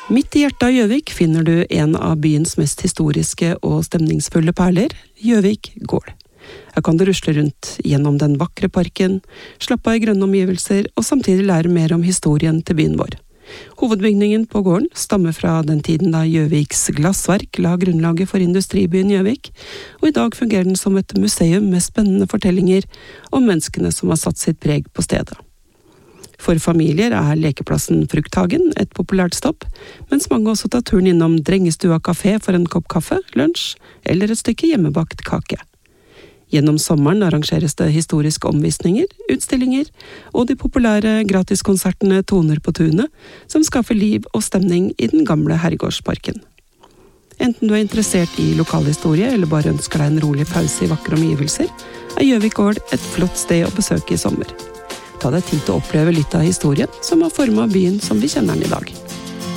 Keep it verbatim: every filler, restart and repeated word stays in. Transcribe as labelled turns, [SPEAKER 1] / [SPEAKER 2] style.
[SPEAKER 1] Midt i hjertet av Gjøvik finner du en av byens mest historiske og stemningsfulle perler, Gjøvik gård. Her kan du rusle rundt gjennom den vakre parken, slappe av i grønne omgivelser og samtidig lære mer om historien til byen vår. Hovedbygningen på gården stammer fra den tiden da Gjøviks glassverk la grunnlaget for industribyen Gjøvik, og i dag fungerer den som et museum med spennende fortellinger om menneskene som har satt sitt preg på stedet. For familier er lekeplassen Frukthagen et populært stopp, mens mange også tar turen innom Drengestua kafé for en kopp kaffe, lunsj eller et stykke hjemmebakt kake. Gjennom sommeren arrangeres det historiske omvisninger, utstillinger og de populære gratiskonsertene Toner på tunet, som skaffer liv og stemning i den gamle herregårdsparken. Enten du er interessert i lokalhistorie eller bare ønsker deg en rolig pause i vakre omgivelser, er Gjøvik gård et flott sted å besøke i sommer. Ta deg tid til å oppleve litt av historien som har formet byen som vi kjenner den i dag.